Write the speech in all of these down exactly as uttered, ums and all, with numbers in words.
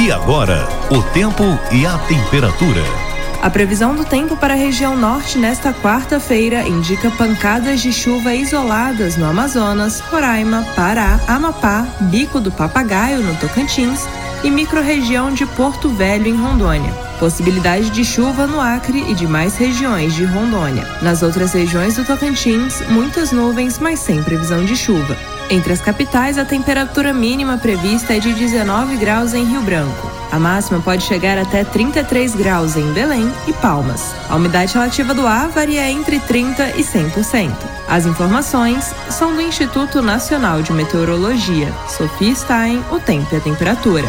E agora, o tempo e a temperatura. A previsão do tempo para a região norte nesta quarta-feira indica pancadas de chuva isoladas no Amazonas, Roraima, Pará, Amapá, Bico do Papagaio no Tocantins e microrregião de Porto Velho em Rondônia. Possibilidade de chuva no Acre e demais regiões de Rondônia. Nas outras regiões do Tocantins, muitas nuvens, mas sem previsão de chuva. Entre as capitais, a temperatura mínima prevista é de dezenove graus em Rio Branco. A máxima pode chegar até trinta e três graus em Belém e Palmas. A umidade relativa do ar varia entre trinta por cento e cem por cento. As informações são do Instituto Nacional de Meteorologia. Sofia Stein, o tempo e a temperatura.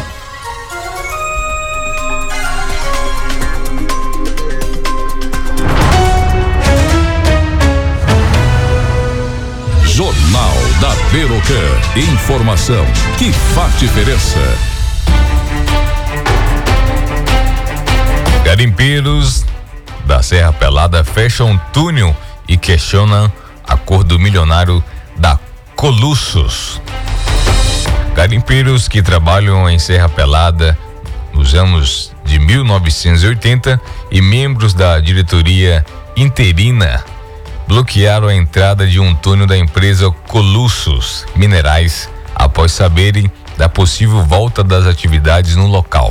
Jornal da Perocan. Informação que faz diferença. Garimpeiros da Serra Pelada fecham túnel e questionam acordo milionário da Colossus. Garimpeiros que trabalham em Serra Pelada nos anos de mil novecentos e oitenta e membros da diretoria interina bloquearam a entrada de um túnel da empresa Colossus Minerais após saberem da possível volta das atividades no local.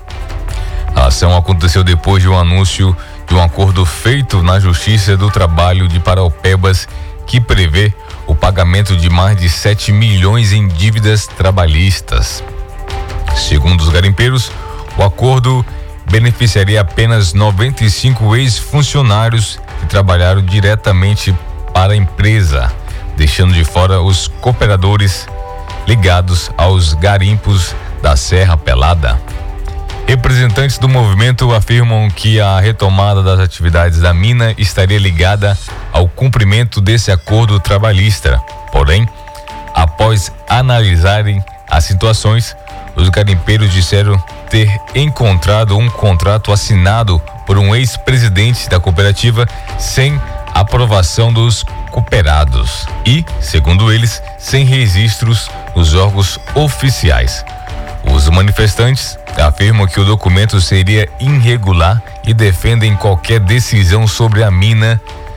A ação aconteceu depois de um anúncio de um acordo feito na Justiça do Trabalho de Paraupebas que prevê o pagamento de mais de sete milhões em dívidas trabalhistas. Segundo os garimpeiros, o acordo beneficiaria apenas noventa e cinco ex-funcionários que trabalharam diretamente para a empresa, deixando de fora os cooperadores ligados aos garimpos da Serra Pelada. Representantes do movimento afirmam que a retomada das atividades da mina estaria ligada ao cumprimento desse acordo trabalhista. Porém, após analisarem as situações, os garimpeiros disseram ter encontrado um contrato assinado por um ex-presidente da cooperativa sem aprovação dos cooperados e, segundo eles, sem registros nos órgãos oficiais. Os manifestantes afirmam que o documento seria irregular e defendem qualquer decisão sobre a mina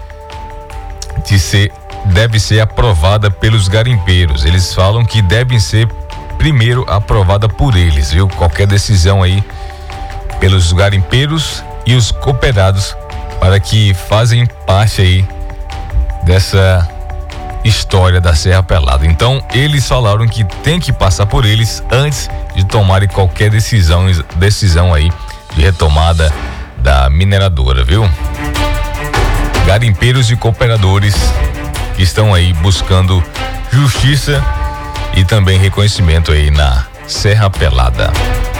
de ser, deve ser aprovada pelos garimpeiros. Eles falam que devem ser primeiro aprovada por eles, viu? Qualquer decisão aí pelos garimpeiros e os cooperados para que fazem parte aí dessa história da Serra Pelada. Então, eles falaram que tem que passar por eles antes de tomarem qualquer decisão, decisão aí de retomada da mineradora, viu? Garimpeiros e cooperadores que estão aí buscando justiça e também reconhecimento aí na Serra Pelada.